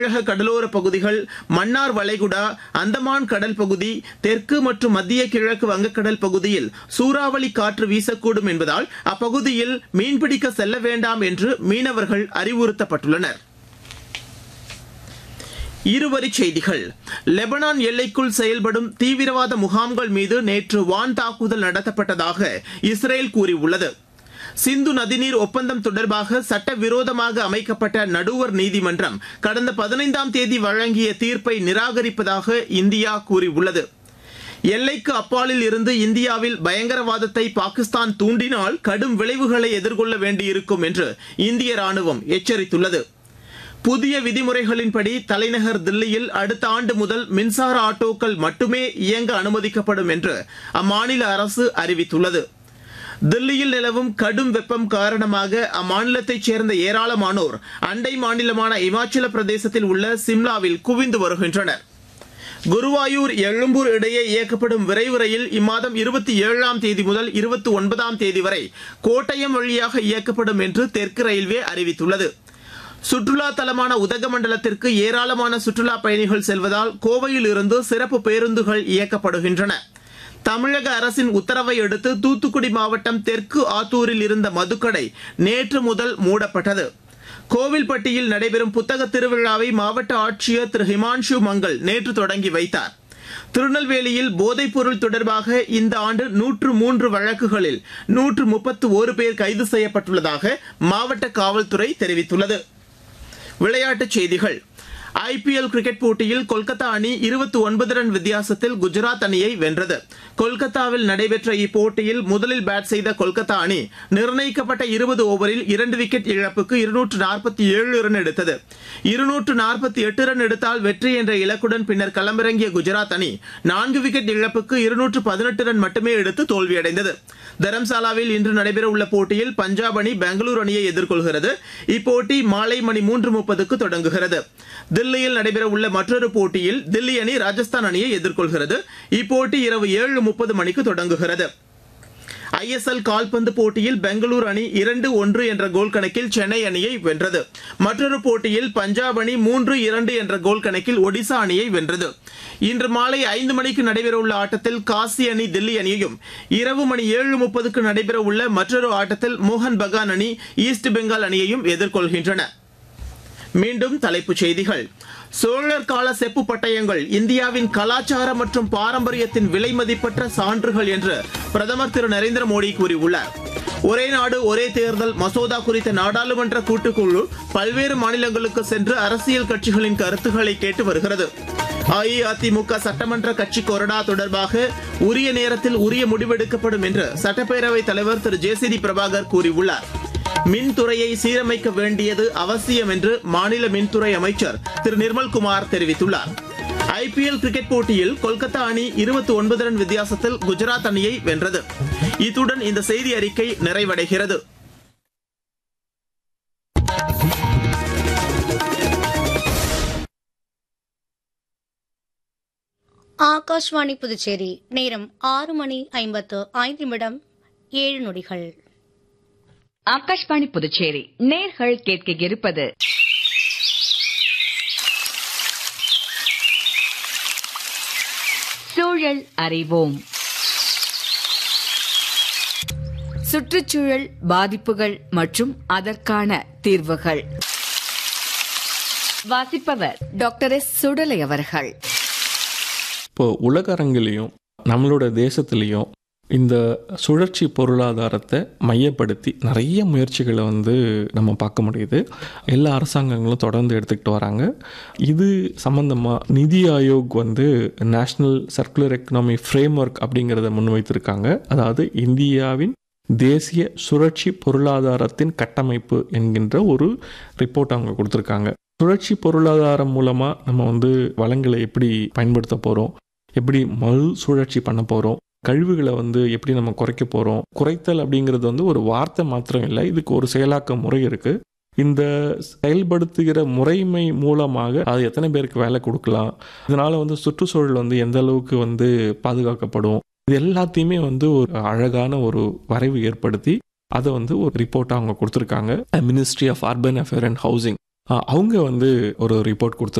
தமிழக கடலோர பகுதிகள், மன்னார் வளைகுடா, அந்தமான் கடல் பகுதி, தெற்கு மற்றும் மத்திய கிழக்கு வங்கக்கடல் பகுதியில் சூறாவளி காற்று வீசக்கூடும் என்பதால் அப்பகுதியில் மீன்பிடிக்க செல்ல வேண்டாம் என்று மீனவர்கள் அறிவுறுத்தப்பட்டுள்ளனர். இருவரிச் செய்திகள். லெபனான் எல்லைக்குள் செயல்படும் தீவிரவாத முகாம்கள் மீது நேற்று வான் தாக்குதல் நடத்தப்பட்டதாக இஸ்ரேல் கூறியுள்ளது. சிந்து நதிநீர் ஒப்பந்தம் தொடர்பாக சட்டவிரோதமாக அமைக்கப்பட்ட நடுவர் நீதிமன்றம் கடந்த 15ஆம் தேதி வழங்கிய தீர்ப்பை நிராகரிப்பதாக இந்தியா கூறியுள்ளது. எல்லைக்கு அப்பாலில் இருந்து இந்தியாவில் பயங்கரவாதத்தை பாகிஸ்தான் தூண்டினால் கடும் விளைவுகளை எதிர்கொள்ள வேண்டியிருக்கும் என்று இந்திய ராணுவம் எச்சரித்துள்ளது. புதிய விதிமுறைகளின்படி தலைநகர் தில்லியில் அடுத்த ஆண்டு முதல் மின்சார ஆட்டோக்கள் மட்டுமே இயங்க அனுமதிக்கப்படும் என்று அம்மாநில அரசு அறிவித்துள்ளது. தில்லியில் நிலவும் கடும் வெப்பம் காரணமாக அம்மாநிலத்தைச் சேர்ந்த ஏராளமானோர் அண்டை மாநிலமான இமாச்சல பிரதேசத்தில் உள்ள சிம்லாவில் குவிந்து வருகின்றனர். குருவாயூர் எழும்பூர் இடையே இயக்கப்படும் விரைவு ரயில் இம்மாதம் 27ஆம் தேதி முதல் 29ஆம் தேதி வரை கோட்டயம் வழியாக இயக்கப்படும் என்று தெற்கு ரயில்வே அறிவித்துள்ளது. சுற்றுலா தலமான உதகமண்டலத்திற்கு ஏராளமான சுற்றுலா பயணிகள் செல்வதால் கோவையில் இருந்து சிறப்பு பேருந்துகள் இயக்கப்படுகின்றன. தமிழக அரசின் உத்தரவை அடுத்து தூத்துக்குடி மாவட்டம் தெற்கு ஆத்தூரில் இருந்த மதுக்கடை நேற்று முதல் மூடப்பட்டது. கோவில்பட்டியில் நடைபெறும் புத்தக திருவிழாவை மாவட்ட ஆட்சியர் திரு ஹிமான்ஷு மங்கள் நேற்று தொடங்கி வைத்தார். திருநெல்வேலியில் போதைப்பொருள் தொடர்பாக இந்த ஆண்டு 103 வழக்குகளில் 131 பேர் கைது செய்யப்பட்டுள்ளதாக மாவட்ட காவல்துறை தெரிவித்துள்ளது. விளையாட்டுச் செய்திகள். IPL கிரிக்கெட் போட்டியில் கொல்கத்தா அணி 29 ரன் வித்தியாசத்தில் குஜராத் அணியை வென்றது. கொல்கத்தாவில் நடைபெற்ற இப்போட்டியில் முதலில் பேட் செய்த கொல்கத்தா அணி நிர்ணயிக்கப்பட்ட 20 ஓவரில் 2 விக்கெட் இழப்புக்கு 247 ரன் எடுத்தது. 248 ரன் எடுத்தால் வெற்றி என்ற இலக்குடன் பின்னர் களமிறங்கிய குஜராத் அணி 4 விக்கெட் இழப்புக்கு 218 ரன் மட்டுமே எடுத்து தோல்வியடைந்தது. தரம்சாலாவில் இன்று நடைபெறவுள்ள போட்டியில் பஞ்சாப் அணி பெங்களூரு அணியை எதிர்கொள்கிறது. இப்போட்டி மாலை மணி 3:30க்கு தொடங்குகிறது. தில்லியில் நடைபெறவுள்ள மற்றொரு போட்டியில் தில்லி அணி ராஜஸ்தான் அணியை எதிர்கொள்கிறது. இப்போட்டி இரவு 7:30 மணிக்கு தொடங்குகிறது. ISL கால்பந்து போட்டியில் பெங்களூரு அணி 2-1 என்ற கோல் கணக்கில் சென்னை அணியை வென்றது. மற்றொரு போட்டியில் பஞ்சாப் அணி 3-2 என்ற கோல் கணக்கில் ஒடிசா அணியை வென்றது. இன்று மாலை 5 மணிக்கு நடைபெறவுள்ள ஆட்டத்தில் காசி அணி தில்லி அணியையும், இரவு மணி 7:30க்கு நடைபெறவுள்ள மற்றொரு ஆட்டத்தில் மோகன் பகான் அணி ஈஸ்ட் பெங்கால் அணியையும் எதிர்கொள்கின்றன. மீண்டும் தலைப்புச் செய்திகள். சோழர் கால செப்பு பட்டயங்கள் இந்தியாவின் கலாச்சார மற்றும் பாரம்பரியத்தின் விலைமதிப்பற்ற சான்றுகள் என்று பிரதமர் திரு நரேந்திர மோடி கூறியுள்ளார். ஒரே நாடு ஒரே தேர்தல் மசோதா குறித்த நாடாளுமன்ற கூட்டுக்குழு பல்வேறு மாநிலங்களுக்கு சென்று அரசியல் கட்சிகளின் கருத்துக்களை கேட்டு வருகிறது. அஇஅதிமுக சட்டமன்ற கட்சி கொறடா தொடர்பாக உரிய நேரத்தில் உரிய முடிவெடுக்கப்படும் என்று சட்டப்பேரவைத் தலைவர் திரு JCD பிரபாகர் கூறியுள்ளார். மின்துறையை சீரமைக்க வேண்டியது அவசியம் என்று மாநில மின்துறை அமைச்சர் திரு நிர்மல்குமார் தெரிவித்துள்ளார். IPL கிரிக்கெட் போட்டியில் கொல்கத்தா அணி 29 ரன் வித்தியாசத்தில் குஜராத் அணியை வென்றது. இத்துடன் இந்த செய்தி அறிக்கை நிறைவடைகிறது. ஆகாஷ்வாணி புதுச்சேரி. நேரம் 6:55 ஆகாஷ்வாணி புதுச்சேரி நேர்கள் கேட்க இருப்பது சூழல் அறிவோம். சுற்றுச்சூழல் பாதிப்புகள் மற்றும் அதற்கான தீர்வுகள். வாசிப்பவர் டாக்டர் S. சுடலை அவர்கள். இப்போ உலக அரங்கிலையும் நம்மளோட தேசத்திலையும் இந்த சுழற்சி பொருளாதாரத்தை மையப்படுத்தி நிறைய முயற்சிகளை நம்ம பார்க்க முடியுது. எல்லா அரசாங்கங்களும் தொடர்ந்து எடுத்துக்கிட்டு வராங்க. இது சம்பந்தமாக நிதி Aayog national circular economy frame work அப்படிங்கிறத முன்வைத்திருக்காங்க. அதாவது இந்தியாவின் தேசிய சுழற்சி பொருளாதாரத்தின் கட்டமைப்பு என்கின்ற ஒரு ரிப்போர்ட் அவங்க கொடுத்துருக்காங்க. சுழற்சி பொருளாதாரம் மூலமாக நம்ம வளங்களை எப்படி பயன்படுத்த போகிறோம், எப்படி மறு சுழற்சி பண்ண போகிறோம், கழிவுகளை எப்படி நம்ம குறைக்க போகிறோம். குறைத்தல் அப்படிங்கிறது ஒரு வார்த்தை மாத்திரம் இல்லை, இதுக்கு ஒரு செயலாக்க முறை இருக்குது. இந்த செயல்படுத்துகிற முறைமை மூலமாக அது எத்தனை பேருக்கு வேலை கொடுக்கலாம், இதனால் சுற்றுச்சூழல் எந்த அளவுக்கு பாதுகாக்கப்படும், இது எல்லாத்தையுமே ஒரு அழகான ஒரு வரைவு ஏற்படுத்தி அதை ஒரு ரிப்போர்ட்டாக அவங்க கொடுத்துருக்காங்க. Ministry of urban affair and housing அவங்க வந்து ஒரு ரிப்போர்ட் கொடுத்து